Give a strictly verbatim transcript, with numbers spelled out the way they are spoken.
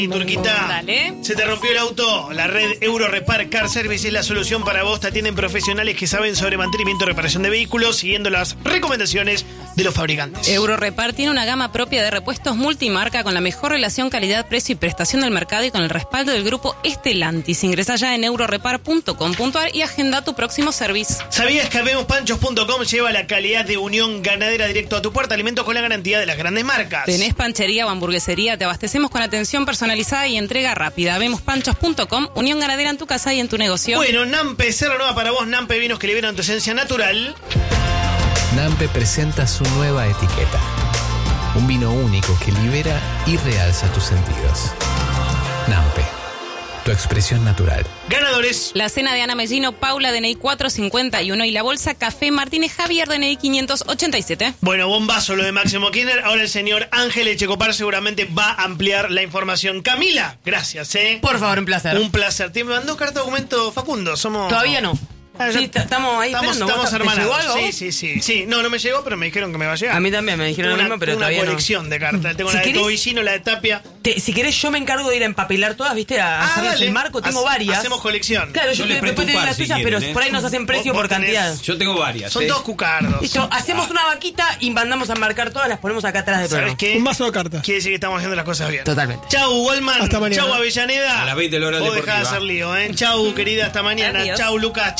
Y Turquita, Dale. ¿se te rompió el auto? La red Eurorepar Car Service es la solución para vos. Te atienden profesionales que saben sobre mantenimiento y reparación de vehículos, siguiendo las recomendaciones de los fabricantes. Eurorepar tiene una gama propia de repuestos multimarca con la mejor relación calidad-precio y prestación del mercado y con el respaldo del grupo Estelantis. Ingresa ya en eurorepar punto com punto a r y agenda tu próximo servicio. ¿Sabías que habemos panchos punto com lleva la calidad de Unión Ganadera directo a tu puerta? Alimentos con la garantía de las grandes marcas. ¿Tenés panchería o hamburguesería? Te abastecemos con atención personalizada y entrega rápida. Vemos panchos punto com, Unión Ganadera en tu casa y en tu negocio. Bueno, Nampe, Cerro Nueva para vos. Nampe, vinos que liberan tu esencia natural. Nampe presenta su nueva etiqueta. Un vino único que libera y realza tus sentidos. Nampe, tu expresión natural. Ganadores. La cena de Ana Mellino, Paula, D N I cuatrocientos cincuenta y uno, y la bolsa Café Martínez Javier, D N I quinientos ochenta y siete. Bueno, bombazo lo de Máximo Kirchner. Ahora el señor Ángel Echecopar seguramente va a ampliar la información. Camila, gracias, ¿eh? Por favor, un placer. Un placer. ¿Te mandó carta documento Facundo? Somos... Todavía no. Ah, ya- Sí, t- estamos ahí Estamos, esperando. estamos ¿Vos te- te hermanados. llegó algo? Sí, sí, sí, sí. No, no me llegó, pero me dijeron que me va a llegar. A mí también me dijeron Tengo lo una, mismo, pero tengo una todavía no. colección de cartas. Tengo Si la de querés- Tobillino, la de Tapia. Te- si querés, yo me encargo de ir a empapelar todas, ¿viste? A Ah, hacerles dale. el marco. Tengo Hace- varias. Hacemos colección. Claro, yo, Yo te- les presto después te un digo par las si tuyas, quieren, pero ¿eh? por ahí nos hacen precio Vos- por vos tenés- cantidad. Yo tengo varias. Son ¿eh? todos cucardos. Listo, hacemos una vaquita y mandamos a marcar todas, las ponemos acá atrás de ¿Sabes programa. qué? Un mazo de cartas. Quiere decir que estamos haciendo las cosas bien. Totalmente. Chau, Walman. Hasta mañana. Chau, Avellaneda. A las veinte de la hora Vos dejá de deportiva. hacer lío, ¿eh? Chau, querida, hasta mañana. Adiós. Chau, Lucas.